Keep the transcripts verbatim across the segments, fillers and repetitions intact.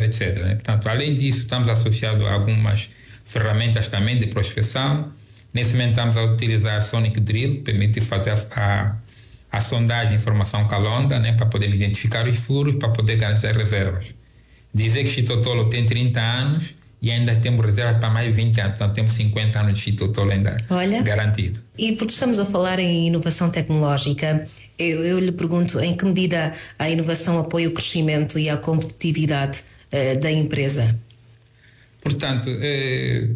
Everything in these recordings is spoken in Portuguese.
etcétera, né? Portanto, além disso, estamos associados a algumas ferramentas também de prospecção. Nesse momento estamos a utilizar Sonic Drill, que permite fazer a, a, a sondagem de formação calonda, né, para poder identificar os furos, para poder garantir as reservas. Dizer que Chitotolo tem trinta anos e ainda temos reservas para mais vinte anos, portanto temos cinquenta anos de Chitotolo ainda Olha, garantido. E porque estamos a falar em inovação tecnológica, eu, eu lhe pergunto em que medida a inovação apoia o crescimento e a competitividade uh, da empresa? Portanto, eh,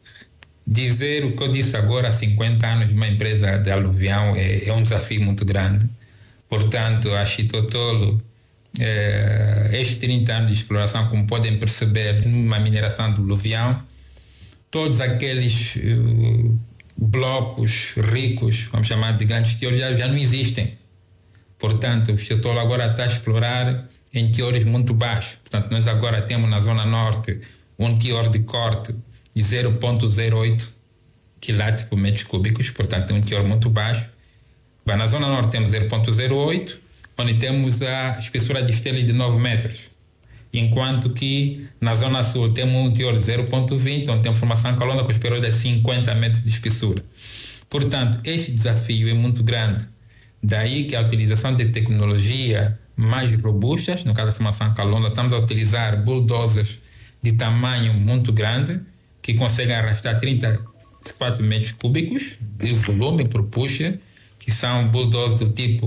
dizer o que eu disse agora, há cinquenta anos de uma empresa de aluvião é, é um desafio muito grande. Portanto, a Chitotolo, eh, estes trinta anos de exploração, como podem perceber, numa mineração do aluvião, todos aqueles eh, blocos ricos, vamos chamar de grandes teores, já, já não existem. Portanto, o Chitotolo agora está a explorar em teores muito baixos. Portanto, nós agora temos na Zona Norte um teor de corte de zero vírgula zero oito quilates por metros cúbicos, portanto é um teor muito baixo. Bem, na Zona Norte temos zero vírgula zero oito, onde temos a espessura de estela de nove metros, enquanto que na Zona Sul temos um teor de zero vírgula vinte, onde temos formação calonda com espessura de cinquenta metros de espessura. Portanto, este desafio é muito grande. Daí que a utilização de tecnologia mais robustas, no caso da formação calonda, estamos a utilizar bulldozers de tamanho muito grande, que conseguem arrastar trinta e quatro metros cúbicos de volume por puxa, que são bulldozers do tipo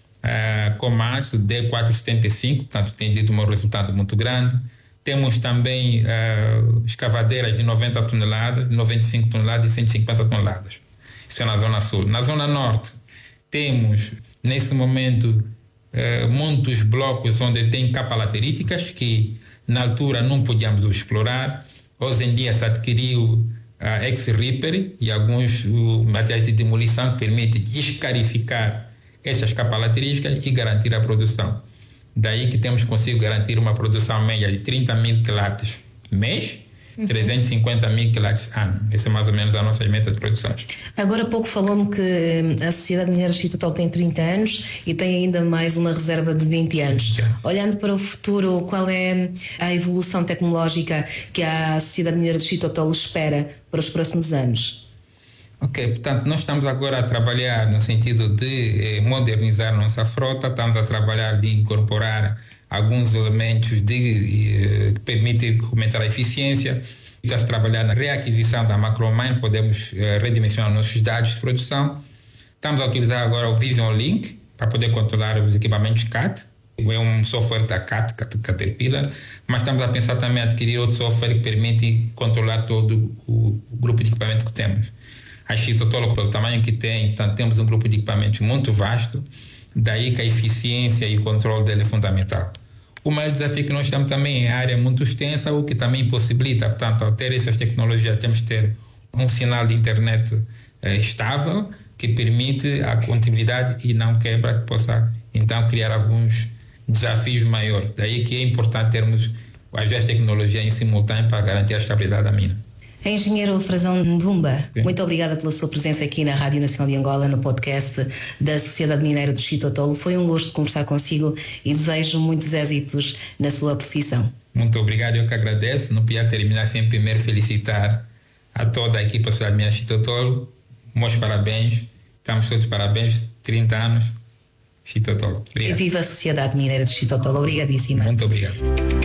uh, Komatsu D quatrocentos e setenta e cinco, portanto tem dito um resultado muito grande. Temos também uh, escavadeiras de noventa toneladas, noventa e cinco toneladas e cento e cinquenta toneladas. Isso é na Zona Sul. Na Zona Norte, temos, nesse momento, uh, muitos blocos onde tem capas lateríticas, que na altura não podíamos explorar. Hoje em dia se adquiriu a X-Reaper e alguns uh, materiais de demolição que permitem escarificar essas capas lateríticas e garantir a produção. Daí que temos conseguido garantir uma produção média de trinta mil quilates mês, uhum. trezentos e cinquenta mil quilates ano. Essa é mais ou menos a nossa meta de produções. Agora há pouco falou-me que a Sociedade Mineira de Chitotolo tem trinta anos e tem ainda mais uma reserva de vinte anos. Olhando para o futuro, qual é a evolução tecnológica que a Sociedade Mineira de Chitotolo espera para os próximos anos? Ok, portanto, nós estamos agora a trabalhar no sentido de eh, modernizar nossa frota, estamos a trabalhar de incorporar alguns elementos de, eh, que permitem aumentar a eficiência. Está-se a trabalhar na reaquisição da Macromine, podemos eh, redimensionar nossos dados de produção. Estamos a utilizar agora o Vision Link para poder controlar os equipamentos C A T. É um software da C A T, Caterpillar, mas estamos a pensar também em adquirir outro software que permite controlar todo o, o grupo de equipamento que temos. A Chitotolo, pelo tamanho que tem, portanto, temos um grupo de equipamentos muito vasto, daí que a eficiência e o controle dele é fundamental. O maior desafio que nós temos também é a área muito extensa, o que também possibilita, portanto, ao ter essas tecnologias, temos que ter um sinal de internet eh, estável, que permite a continuidade e não quebra, que possa, então, criar alguns desafios maiores. Daí que é importante termos as duas tecnologias em simultâneo para garantir a estabilidade da mina. Engenheiro Frazão Ndumba, Sim. muito obrigada pela sua presença aqui na Rádio Nacional de Angola, no podcast da Sociedade Mineira do Chitotolo. Foi um gosto conversar consigo e desejo muitos êxitos na sua profissão. Muito obrigado, eu que agradeço. Não podia terminar sem primeiro felicitar a toda a equipa da Sociedade Mineira do Chitotolo. Meus parabéns, estamos todos parabéns, trinta anos, Chitotolo. Obrigado. E viva a Sociedade Mineira do Chitotolo, obrigadíssima. Muito obrigado.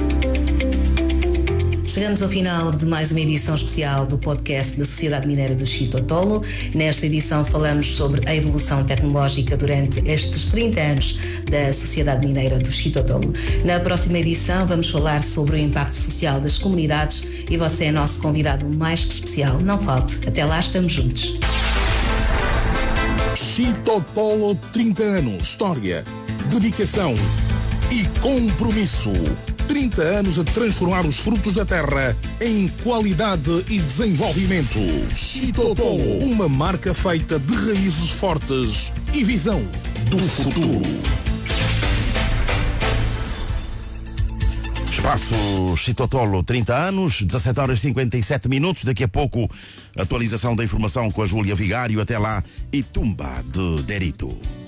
Chegamos ao final de mais uma edição especial do podcast da Sociedade Mineira do Chitotolo. Nesta edição falamos sobre a evolução tecnológica durante estes trinta anos da Sociedade Mineira do Chitotolo. Na próxima edição vamos falar sobre o impacto social das comunidades e você é nosso convidado mais que especial. Não falte. Até lá, estamos juntos. Chitotolo, trinta anos. História, dedicação e compromisso. trinta anos a transformar os frutos da terra em qualidade e desenvolvimento. Chitotolo, uma marca feita de raízes fortes e visão do futuro. Espaço Chitotolo, trinta anos, dezassete horas e cinquenta e sete minutos. Daqui a pouco, atualização da informação com a Júlia Vigário. Até lá, Itumba de Derito.